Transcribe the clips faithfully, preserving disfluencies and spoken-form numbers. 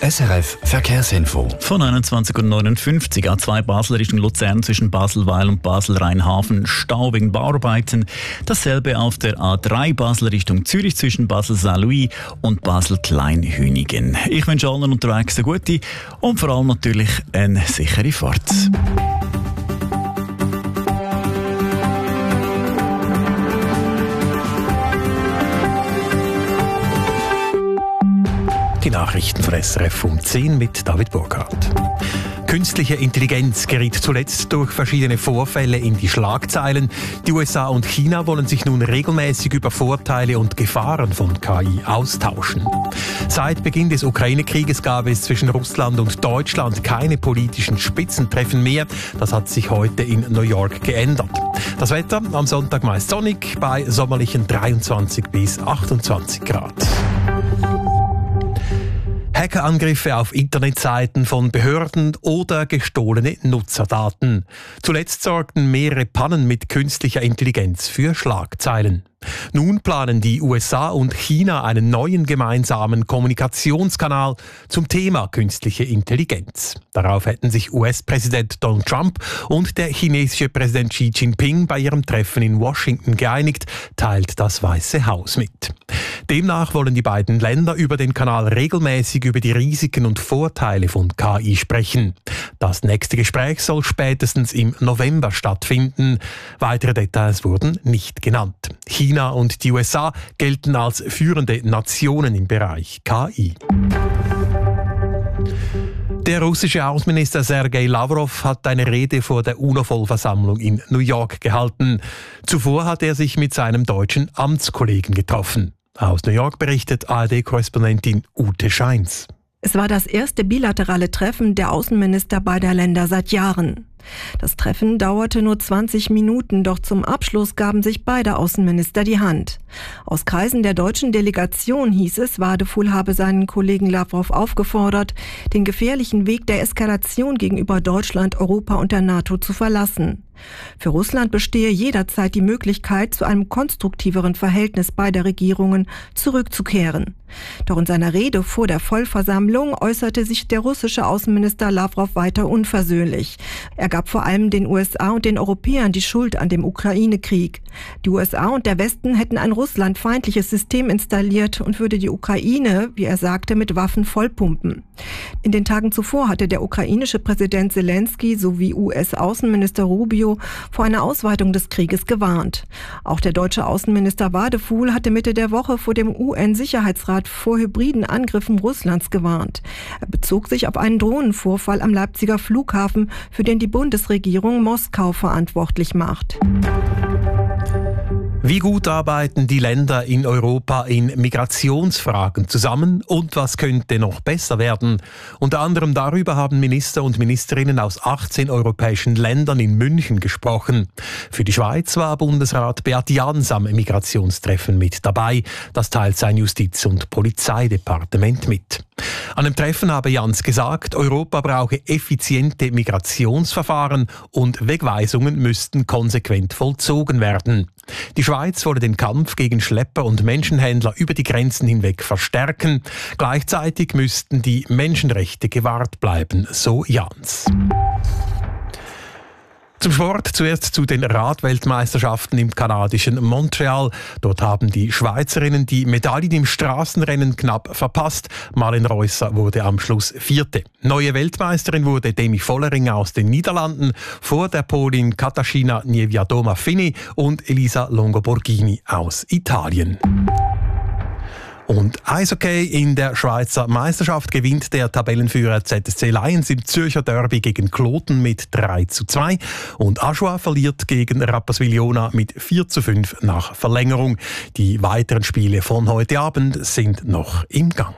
S R F Verkehrsinfo. Von einundzwanzig Uhr neunundfünfzig A zwei Basel Richtung Luzern zwischen Baselweil und Basel-Rheinhafen Stau wegen Bauarbeiten. Dasselbe auf der A drei Basel Richtung Zürich zwischen Basel-Saint-Louis und Basel-Kleinhünigen. Ich wünsche allen unterwegs eine gute und vor allem natürlich eine sichere Fahrt. Die Nachrichten von S R F um zehn mit David Burkhardt. Künstliche Intelligenz geriet zuletzt durch verschiedene Vorfälle in die Schlagzeilen. Die U S A und China wollen sich nun regelmäßig über Vorteile und Gefahren von K I austauschen. Seit Beginn des Ukraine-Krieges gab es zwischen Russland und Deutschland keine politischen Spitzentreffen mehr. Das hat sich heute in New York geändert. Das Wetter am Sonntag meist sonnig bei sommerlichen dreiundzwanzig bis achtundzwanzig Grad. Hackerangriffe auf Internetseiten von Behörden oder gestohlene Nutzerdaten. Zuletzt sorgten mehrere Pannen mit künstlicher Intelligenz für Schlagzeilen. Nun planen die U S A und China einen neuen gemeinsamen Kommunikationskanal zum Thema künstliche Intelligenz. Darauf hätten sich U S-Präsident Donald Trump und der chinesische Präsident Xi Jinping bei ihrem Treffen in Washington geeinigt, teilt das Weiße Haus mit. Demnach wollen die beiden Länder über den Kanal regelmäßig über die Risiken und Vorteile von K I sprechen. Das nächste Gespräch soll spätestens im November stattfinden. Weitere Details wurden nicht genannt. China und die U S A gelten als führende Nationen im Bereich K I. Der russische Außenminister Sergei Lavrov hat eine Rede vor der UNO-Vollversammlung in New York gehalten. Zuvor hat er sich mit seinem deutschen Amtskollegen getroffen. Aus New York berichtet A R D-Korrespondentin Ute Scheins. Es war das erste bilaterale Treffen der Außenminister beider Länder seit Jahren. Das Treffen dauerte nur zwanzig Minuten, doch zum Abschluss gaben sich beide Außenminister die Hand. Aus Kreisen der deutschen Delegation hieß es, Wadefuhl habe seinen Kollegen Lavrov aufgefordert, den gefährlichen Weg der Eskalation gegenüber Deutschland, Europa und der NATO zu verlassen. Für Russland bestehe jederzeit die Möglichkeit, zu einem konstruktiveren Verhältnis beider Regierungen zurückzukehren. Doch in seiner Rede vor der Vollversammlung äußerte sich der russische Außenminister Lavrov weiter unversöhnlich. Er gab vor allem den U S A und den Europäern die Schuld an dem Ukraine-Krieg. Die U S A und der Westen hätten ein russlandfeindliches System installiert und würde die Ukraine, wie er sagte, mit Waffen vollpumpen. In den Tagen zuvor hatte der ukrainische Präsident Zelensky sowie U S-Außenminister Rubio vor einer Ausweitung des Krieges gewarnt. Auch der deutsche Außenminister Wadefuhl hatte Mitte der Woche vor dem U N-Sicherheitsrat vor hybriden Angriffen Russlands gewarnt. Er bezog sich auf einen Drohnenvorfall am Leipziger Flughafen, für den die Bundesregierung Moskau verantwortlich macht. Wie gut arbeiten die Länder in Europa in Migrationsfragen zusammen und was könnte noch besser werden? Unter anderem darüber haben Minister und Ministerinnen aus achtzehn europäischen Ländern in München gesprochen. Für die Schweiz war Bundesrat Beat Jans am Migrationstreffen mit dabei. Das teilt sein Justiz- und Polizeidepartement mit. An dem Treffen habe Jans gesagt, Europa brauche effiziente Migrationsverfahren und Wegweisungen müssten konsequent vollzogen werden. Die Schweiz wolle den Kampf gegen Schlepper und Menschenhändler über die Grenzen hinweg verstärken. Gleichzeitig müssten die Menschenrechte gewahrt bleiben, so Jans. Zum Sport, zuerst zu den Radweltmeisterschaften im kanadischen Montreal. Dort haben die Schweizerinnen die Medaillen im Straßenrennen knapp verpasst. Malin Reusser wurde am Schluss Vierte. Neue Weltmeisterin wurde Demi Vollering aus den Niederlanden vor der Polin Katarzyna Niewiadoma-Fini und Elisa Longo-Borghini aus Italien. Und Eishockey in der Schweizer Meisterschaft gewinnt der Tabellenführer Z S C Lions im Zürcher Derby gegen Kloten mit drei zu zwei und Aschua verliert gegen Rapperswil-Jona mit vier zu fünf nach Verlängerung. Die weiteren Spiele von heute Abend sind noch im Gang.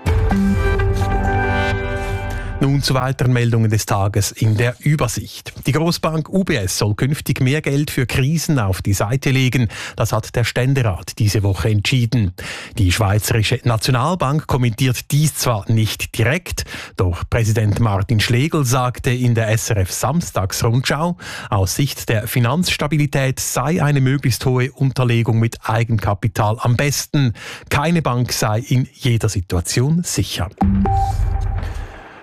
Nun zu weiteren Meldungen des Tages in der Übersicht. Die Grossbank U B S soll künftig mehr Geld für Krisen auf die Seite legen. Das hat der Ständerat diese Woche entschieden. Die Schweizerische Nationalbank kommentiert dies zwar nicht direkt, doch Präsident Martin Schlegel sagte in der S R F Samstagsrundschau, aus Sicht der Finanzstabilität sei eine möglichst hohe Unterlegung mit Eigenkapital am besten. Keine Bank sei in jeder Situation sicher.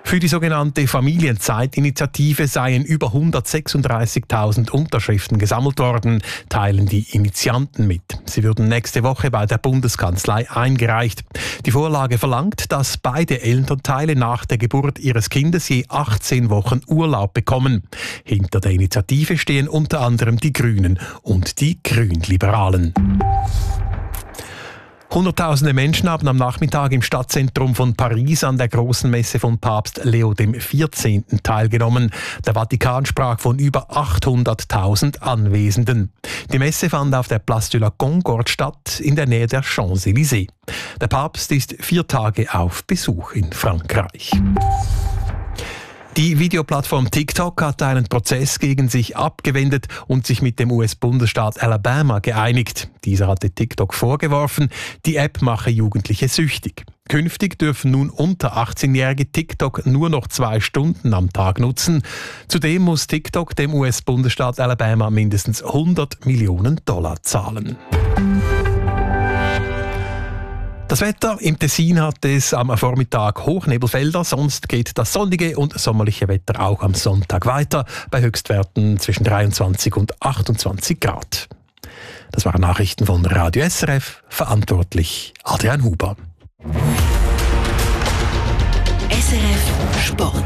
Für die sogenannte Familienzeit-Initiative seien über hundertsechsunddreißigtausend Unterschriften gesammelt worden, teilen die Initianten mit. Sie würden nächste Woche bei der Bundeskanzlei eingereicht. Die Vorlage verlangt, dass beide Elternteile nach der Geburt ihres Kindes je achtzehn Wochen Urlaub bekommen. Hinter der Initiative stehen unter anderem die Grünen und die Grünliberalen. Hunderttausende Menschen haben am Nachmittag im Stadtzentrum von Paris an der großen Messe von Papst Leo der vierzehnten teilgenommen. Der Vatikan sprach von über achthunderttausend Anwesenden. Die Messe fand auf der Place de la Concorde statt, in der Nähe der Champs-Élysées. Der Papst ist vier Tage auf Besuch in Frankreich. Die Videoplattform TikTok hat einen Prozess gegen sich abgewendet und sich mit dem U S-Bundesstaat Alabama geeinigt. Dieser hatte TikTok vorgeworfen, die App mache Jugendliche süchtig. Künftig dürfen nun unter achtzehnjährige TikTok nur noch zwei Stunden am Tag nutzen. Zudem muss TikTok dem U S-Bundesstaat Alabama mindestens hundert Millionen Dollar zahlen. Das Wetter im Tessin hat es am Vormittag Hochnebelfelder, sonst geht das sonnige und sommerliche Wetter auch am Sonntag weiter, bei Höchstwerten zwischen dreiundzwanzig und achtundzwanzig Grad. Das waren Nachrichten von Radio S R F, verantwortlich Adrian Huber. S R F Sport.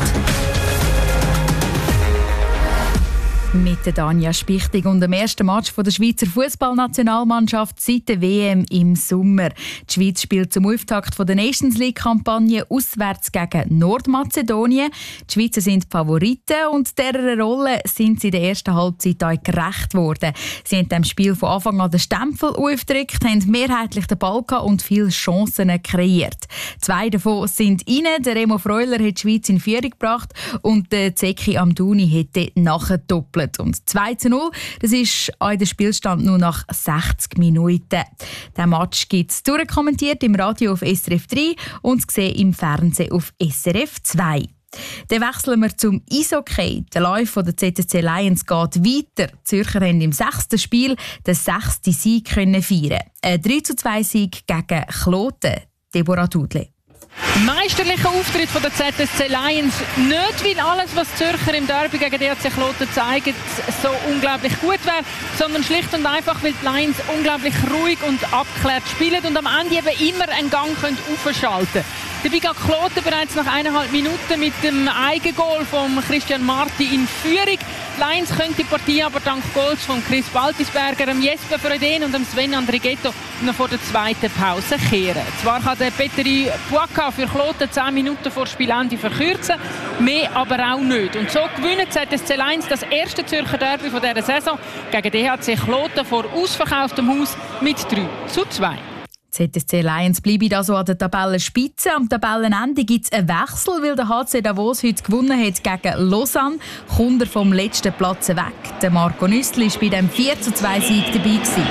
Mit der Danja Spichtig und dem ersten Match der Schweizer Fußballnationalmannschaft seit der W M im Sommer. Die Schweiz spielt zum Auftakt der Nations League-Kampagne auswärts gegen Nordmazedonien. Die Schweizer sind die Favoriten und dieser Rolle sind sie in der ersten Halbzeit auch gerecht worden. Sie haben dem Spiel von Anfang an den Stempel aufgedrückt, haben mehrheitlich den Ball und viele Chancen kreiert. Zwei davon sind rein. Der Remo Freuler hat die Schweiz in Führung gebracht und der Zeki Amdouni hätte nachgedoppelt. Und zwei zu null, das ist auch der Spielstand nur nach sechzig Minuten. Der Match gibt es durchkommentiert im Radio auf S R F drei und gesehen im Fernsehen auf S R F zwei. Dann wechseln wir zum Eishockey. Der Lauf der Z S C Lions geht weiter. Die Zürcher haben im sechsten Spiel den sechsten Sieg feiern können. Ein drei zu zwei Sieg gegen Kloten. Deborah Dudle. Meisterlicher Auftritt von der Z S C Lions. Nicht, weil alles, was die Zürcher im Derby gegen D H C Kloten zeigen, so unglaublich gut wäre, sondern schlicht und einfach, weil die Lions unglaublich ruhig und abgeklärt spielen und am Ende eben immer einen Gang aufschalten können. Dabei geht Kloten bereits nach eineinhalb Minuten mit dem Eigengoal von Christian Marti in Führung. Die Lions können die Partie aber dank Goals von Chris Baltisberger, Jesper Freuden und Sven Andrighetto noch vor der zweiten Pause kehren. Zwar kann der Petteri Puaka für Kloten zehn Minuten vor Spielende verkürzen, mehr aber auch nicht. Und so gewinnt Z S C Lions das erste Zürcher Derby von dieser Saison gegen D H C Kloten vor ausverkauftem Haus mit drei zu zwei. Z S C Lions bleiben also an der Tabellenspitze. Am Tabellenende gibt es einen Wechsel, weil der H C Davos heute gewonnen hat gegen Lausanne. Kommt er vom letzten Platz weg. Der Marco Nüssli war bei dem vier zu zwei Sieg dabei gewesen.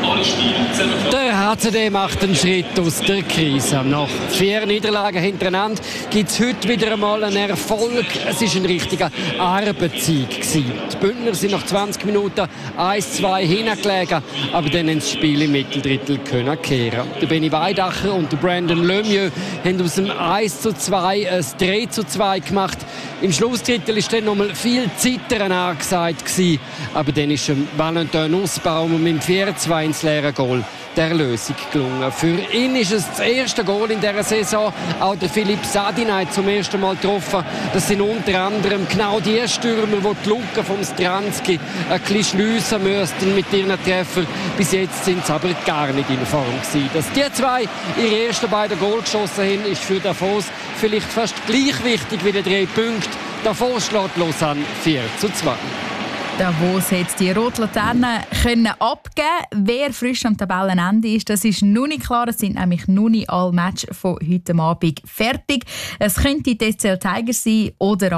Der H C D macht einen Schritt aus der Krise. Nach vier Niederlagen hintereinander gibt es heute wieder einmal einen Erfolg. Es war ein richtiger Arbeitssieg gewesen. Die Bündner sind nach zwanzig Minuten eins zu zwei hingelegen, aber dann ins Spiel im Mitteldrittel können kehren. Der Benny Weidacher und der Brandon Lemieux haben aus dem eins zu zwei ein drei zu zwei gemacht. Im Schlussdrittel war dann noch mal viel Zittern angesagt gewesen, aber dann ist Valentin Nussbaum mit dem vier zu zwei ins leere Goal der Lösung gelungen. Für ihn ist es das erste Goal in dieser Saison. Auch der Philipp Sadin hat zum ersten Mal getroffen. Das sind unter anderem genau die Stürmer, die die Lücke vom Stranski ein bisschen schliessen müssten mit ihren Treffern. Bis jetzt sind sie aber gar nicht in Form gewesen. Dass die zwei ihre ersten beiden Goal geschossen haben, ist für Davos vielleicht fast gleich wichtig wie die drei Punkte. Davos schlägt Lausanne vier zu zwei. Davos hat die rote Laterne können abgeben. Wer frisch am Tabellenende ist, das ist noch nicht klar. Es sind nämlich noch nicht alle Matches von heute Abend fertig. Es könnte die S C L Tigers sein oder